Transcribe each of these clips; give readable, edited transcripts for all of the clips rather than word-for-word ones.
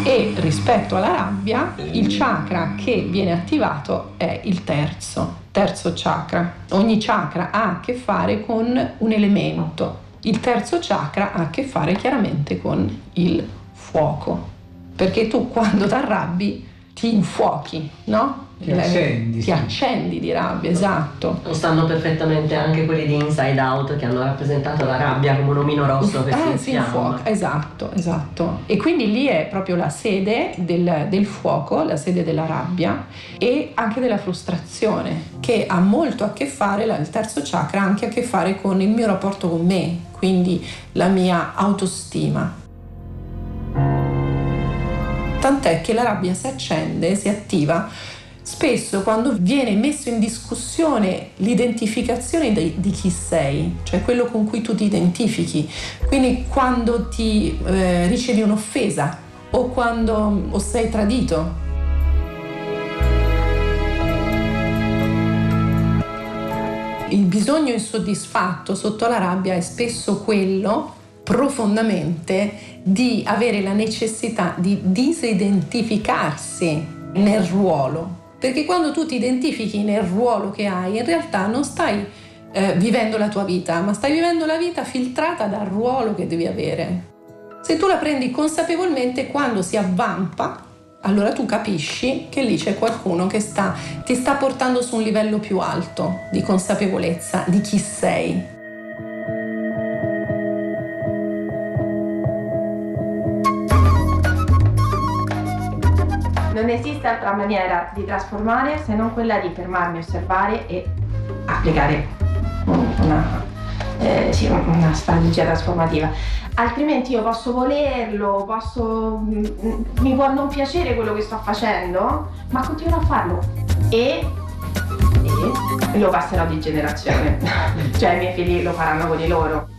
E rispetto alla rabbia, il chakra che viene attivato è il terzo chakra. Ogni chakra ha a che fare con un elemento. Il terzo chakra ha a che fare chiaramente con il fuoco, perché tu quando ti arrabbi ti infuochi, no? Ti accendi di rabbia, esatto. Stanno perfettamente anche quelli di Inside Out che hanno rappresentato la rabbia come un omino rosso che si infuoca. Esatto. E quindi lì è proprio la sede del fuoco, la sede della rabbia e anche della frustrazione, che ha molto a che fare, il terzo chakra ha anche a che fare con il mio rapporto con me, quindi la mia autostima. Tant'è che la rabbia si accende, si attiva spesso quando viene messo in discussione l'identificazione di chi sei, cioè quello con cui tu ti identifichi. Quindi quando ti ricevi un'offesa o sei tradito. Il bisogno insoddisfatto sotto la rabbia è spesso quello profondamente di avere la necessità di disidentificarsi nel ruolo, perché quando tu ti identifichi nel ruolo che hai, in realtà non stai vivendo la tua vita, ma stai vivendo la vita filtrata dal ruolo che devi avere. Se tu la prendi consapevolmente, quando si avvampa, allora tu capisci che lì c'è qualcuno che ti sta portando su un livello più alto di consapevolezza di chi sei. Non esiste altra maniera di trasformare se non quella di fermarmi, osservare e applicare una strategia trasformativa. Altrimenti io posso volerlo, mi può non piacere quello che sto facendo, ma continuo a farlo e lo passerò di generazione. Cioè i miei figli lo faranno con i loro.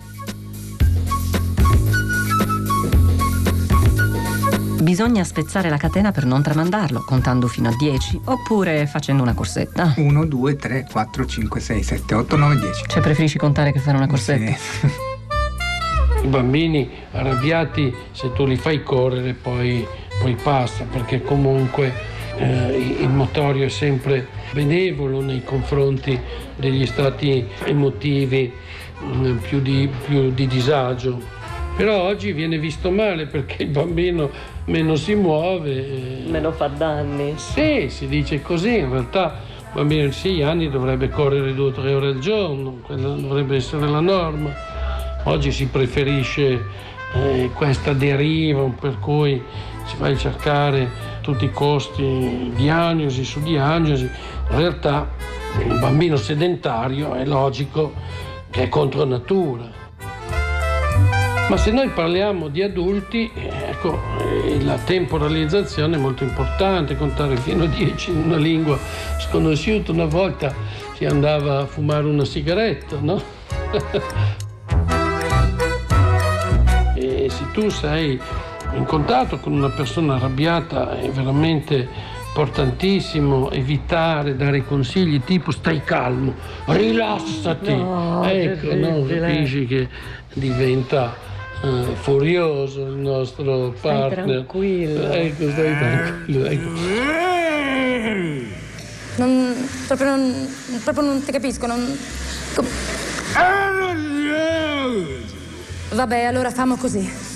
Bisogna spezzare la catena per non tramandarlo, contando fino a 10, oppure facendo una corsetta. 1, 2, 3, 4, 5, 6, 7, 8, 9, 10. Cioè preferisci contare che fare una corsetta? Sì. I bambini arrabbiati, se tu li fai correre, poi passa, perché comunque il motorio è sempre benevolo nei confronti degli stati emotivi più di disagio. Però oggi viene visto male perché il bambino meno si muove. Meno fa danni. Sì, si dice così. In realtà il bambino di 6 anni dovrebbe correre 2 o 3 ore al giorno, quella dovrebbe essere la norma. Oggi si preferisce questa deriva per cui si va a cercare a tutti i costi diagnosi su diagnosi. In realtà un bambino sedentario è logico che è contro natura. Ma se noi parliamo di adulti, ecco, la temporalizzazione è molto importante, contare fino a 10 in una lingua sconosciuta. Una volta si andava a fumare una sigaretta, no? E se tu sei in contatto con una persona arrabbiata è veramente importantissimo evitare, dare consigli tipo stai calmo, rilassati. No, ecco, no, capisci che diventa furioso il nostro partner. Stai tranquillo. Ecco, stai tranquillo. Ecco. Proprio non ti capisco. Vabbè, allora famo così.